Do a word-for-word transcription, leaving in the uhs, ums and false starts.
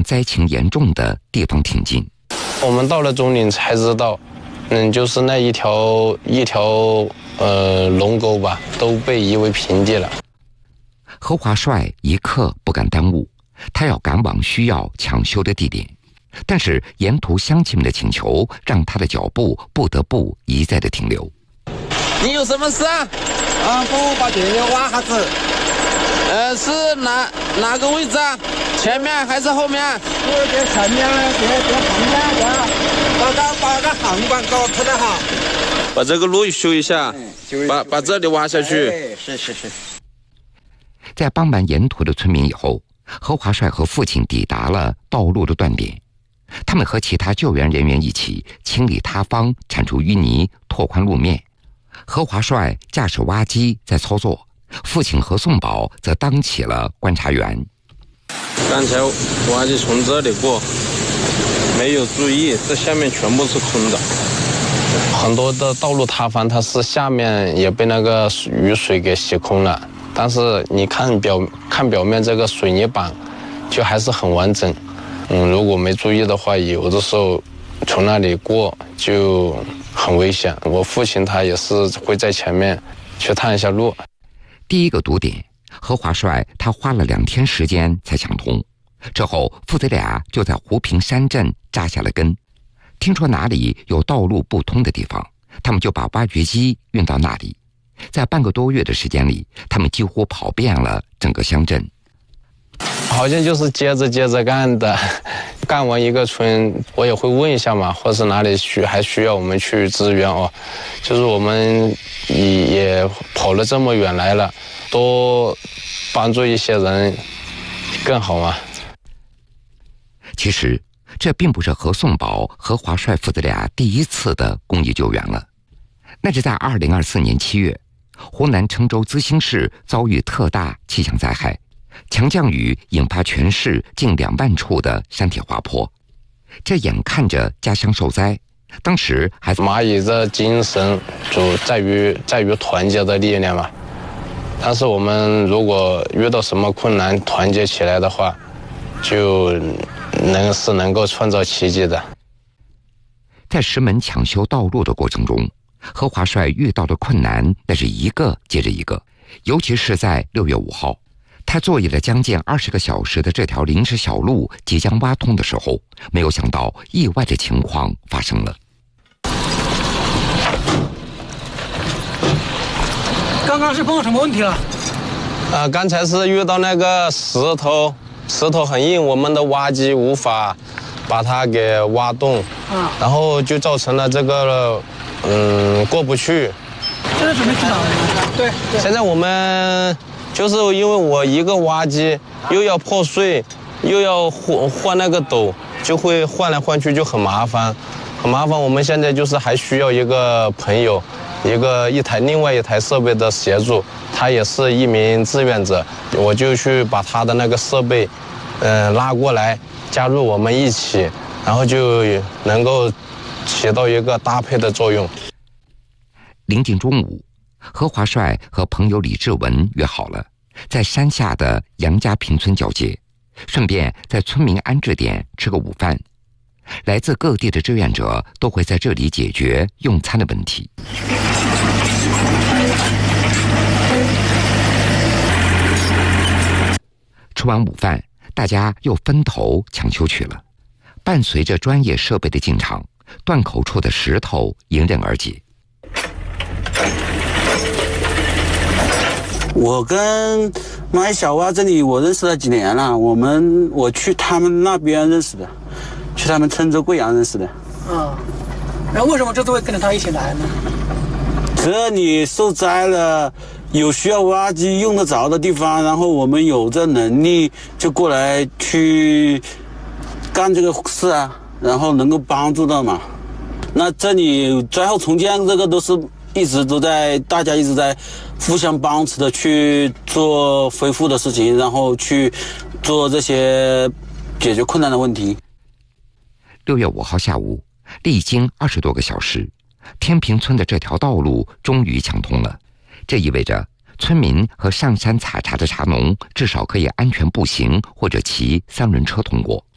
灾情严重的地方挺进。 我们到了中岭才知道，嗯，就是那一条一条呃龙沟吧，都被夷为平地了。 何华帅一刻不敢耽误，他要赶往需要抢修的地点，但是沿途乡亲们的请求让他的脚步不得不一再的停留。 你有什么事啊？ 啊，帮我把电源挖下子。 呃，是哪哪个位置啊？前面还是后面？ 我在前面，在在旁边挖，把个把个航管搞特别好。 把这个路修一下， 嗯、 把把这里挖下去。 哎，是是是。 在帮完沿途的村民以后，何华帅和父亲抵达了道路的断点。他们和其他救援人员一起清理塌方，铲除淤泥，拓宽路面。何华帅驾驶挖机在操作，父亲何颂宝则当起了观察员。 刚才挖机从这里过，没有注意，这下面全部是空的。很多的道路塌方，它是下面也被那个雨水给洗空了，但是你看表看表面这个水泥板，就还是很完整。嗯，如果没注意的话，有的时候从那里过就很危险。我父亲他也是会在前面去探一下路。 第一个堵点，何华帅他花了两天时间才抢通。之后，父子俩就在湖平山镇扎下了根。听说哪里有道路不通的地方，他们就把挖掘机运到那里。在半个多月的时间里，他们几乎跑遍了整个乡镇。 好像就是接着接着干的，干完一个村，我也会问一下嘛，或是哪里需还需要我们去支援哦。就是我们也也跑了这么远来了，多帮助一些人更好嘛。 其实这并不是何颂宝和华帅父子俩第一次的公益救援了，那是在二零二四年七月，湖南郴州资兴市遭遇特大气象灾害。强降雨引发全市近两万处的山体滑坡，这眼看着家乡受灾，当时还蚂蚁的精神主在于在于团结的力量嘛。但是我们如果遇到什么困难，团结起来的话，就能是能够创造奇迹的。 在石门抢修道路的过程中，何华帅遇到的困难那是一个接着一个，尤其是在六月五号。他作业了将近二十个小时的这条临时小路即将挖通的时候，没有想到意外的情况发生了。 刚刚是碰到什么问题了？ 呃，刚才是遇到那个石头，石头很硬，我们的挖机无法把它给挖动，啊，然后就造成了这个嗯过不去。 现在准备去哪里？对，对现在我们。就是因为我一个挖机又要破碎，又要换换那个斗，就会换来换去就很麻烦，很麻烦。我们现在就是还需要一个朋友，一个一台另外一台设备的协助，他也是一名志愿者，我就去把他的那个设备，嗯、呃、拉过来，加入我们一起，然后就能够起到一个搭配的作用。 临近中午，何华帅和朋友李志文约好了，在山下的杨家坪村交接，顺便在村民安置点吃个午饭。来自各地的志愿者都会在这里解决用餐的问题。吃完午饭，大家又分头抢修去了。伴随着专业设备的进场，断口处的石头迎刃而解。 我跟马小蛙这里我认识了几年了，我们我去他们那边认识的，去他们郴州贵阳认识的。 嗯，然后为什么这次会跟着他一起来呢？ 这里受灾了，有需要挖机用得着的地方，然后我们有这能力就过来去干这个事啊，然后能够帮助到嘛。那这里灾后重建这个都是一直都在，大家一直在互相帮持的去做恢复的事情，然后去做这些解决困难的问题。 六月五号下午，历经二十多个小时，天平村的这条道路终于抢通了。这意味着村民和上山采茶的茶农至少可以安全步行或者骑三轮车通过。